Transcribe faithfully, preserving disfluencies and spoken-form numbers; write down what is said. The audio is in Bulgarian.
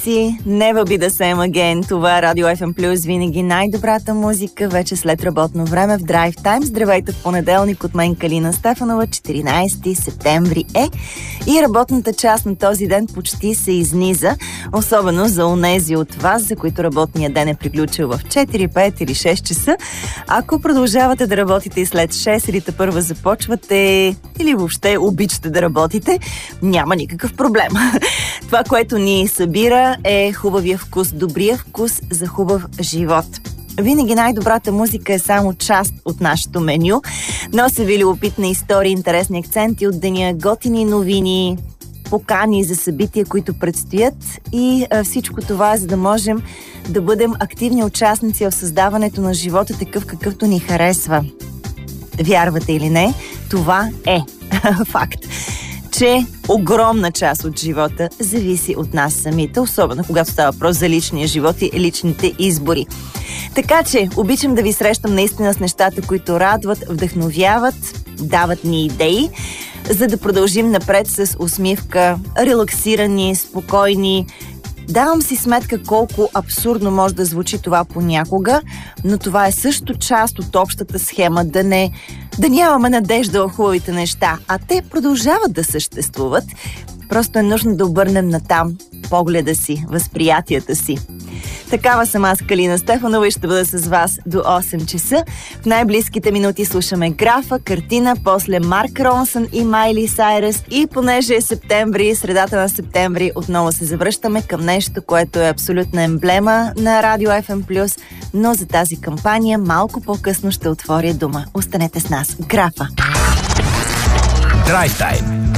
си, Never Be The Same Again. Това е Радио Еф Ем Плюс, винаги най-добрата музика, вече след работно време в Драйв Тайм. Здравейте в понеделник от мен, Калина Стефанова. четиринайсети септември е и работната част на този ден почти се изниза, особено за онези от вас, за които работният ден е приключил в четири, пет или шест часа. Ако продължавате да работите и след шест или тепърва започвате или въобще обичате да работите, няма никакъв проблем. Това, което ни събира, е хубавия вкус, добрия вкус за хубав живот. Винаги най-добрата музика е само част от нашето меню. Нося ви любопитни истории, интересни акценти от деня, готини новини, покани за събития, които предстоят, и а, всичко това, за да можем да бъдем активни участници в създаването на живота такъв, какъвто ни харесва. Вярвате или не, това е факт, че огромна част от живота зависи от нас самите, особено когато става въпрос за личния живот и личните избори. Така че обичам да ви срещам наистина с нещата, които радват, вдъхновяват, дават ни идеи, за да продължим напред с усмивка, релаксирани, спокойни. Давам си сметка колко абсурдно може да звучи това понякога, но това е също част от общата схема да не да нямаме надежда в хубавите неща, а те продължават да съществуват. Просто е нужно да обърнем натам погледа си, възприятията си. Такава съм аз, Калина Стефанова, и ще бъда с вас до осем часа. В най-близките минути слушаме Графа, Картина, после Марк Ронсън и Майли Сайрес. И понеже е септември, средата на септември, отново се завръщаме към нещо, което е абсолютна емблема на Радио Еф Ем Плюс, но за тази кампания малко по-късно ще отворя дума. Останете с нас. Графа. Драйв Тайм.